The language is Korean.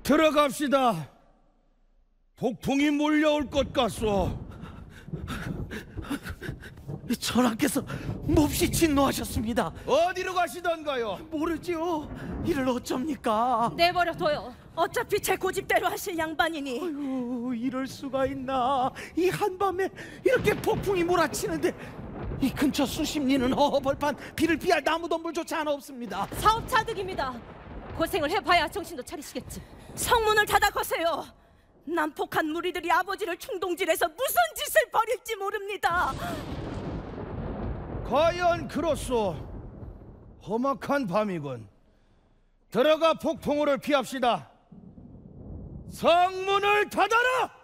들어갑시다. 폭풍이 몰려올 것 같소. 전하께서 몹시 진노하셨습니다. 어디로 가시던가요? 모르지요. 이를 어쩝니까? 내버려둬요. 어차피 제 고집대로 하실 양반이니. 아유, 이럴 수가 있나. 이 한밤에 이렇게 폭풍이 몰아치는데 이 근처 수십 리는 허허벌판 비를 피할 나무덤불조차 하나 없습니다. 사업 자득입니다. 고생을 해봐야 정신도 차리시겠지. 성문을 닫아 거세요. 난폭한 무리들이 아버지를 충동질해서 무슨 짓을 벌일지 모릅니다. 과연 그렇소. 험악한 밤이군. 들어가 폭풍우를 피합시다. 성문을 닫아라!